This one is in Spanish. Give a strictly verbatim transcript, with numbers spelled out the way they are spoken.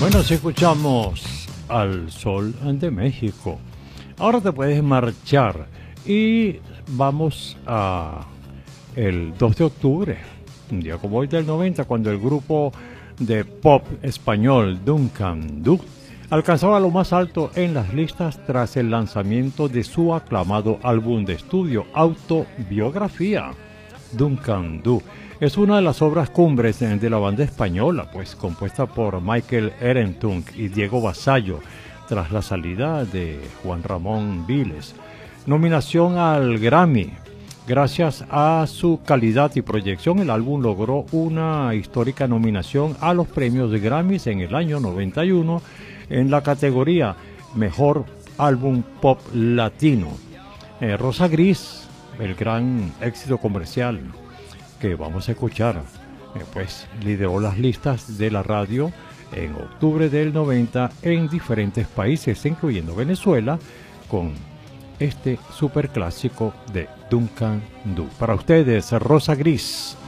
Bueno, si escuchamos al Sol de México. Ahora te puedes marchar y vamos a el dos de octubre, un día como hoy del noventa, cuando el grupo de pop español Duncan Du alcanzaba lo más alto en las listas tras el lanzamiento de su aclamado álbum de estudio Autobiografía. Duncan Du es una de las obras cumbres de la banda española, pues compuesta por Michael Erentung y Diego Vasallo, tras la salida de Juan Ramón Viles. Nominación al Grammy. Gracias a su calidad y proyección, el álbum logró una histórica nominación a los premios de Grammys en el año noventa y uno en la categoría Mejor Álbum Pop Latino. Eh, Rosa Gris, el gran éxito comercial que vamos a escuchar, eh, pues lideró las listas de la radio en octubre del noventa en diferentes países, incluyendo Venezuela, con este superclásico de Duncan Du. Para ustedes, Rosa Gris.